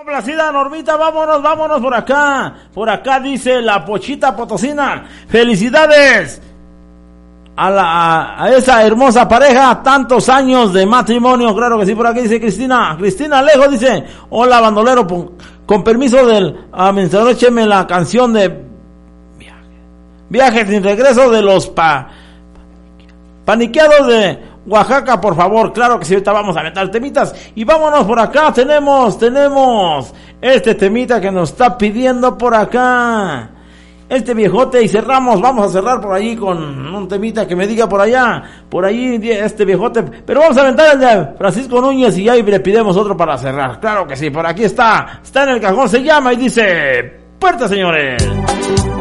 Complacida Normita, vámonos por acá. Por acá dice la Pochita Potosina. Felicidades a esa hermosa pareja, tantos años de matrimonio. Claro que sí, por aquí dice Cristina Alejo, dice: hola bandolero, con permiso del administrador, écheme la canción de Viaje sin regreso de los paniqueados de Oaxaca, por favor. Claro que sí, ahorita vamos a meter temitas. Y vámonos por acá, tenemos este temita que nos está pidiendo por acá este viejote, y vamos a cerrar por allí con un temita que me diga por allí este viejote, pero vamos a aventar el de Francisco Núñez y ahí le pidemos otro para cerrar. Claro que sí, por aquí está en el cajón, se llama y dice: puerta, señores.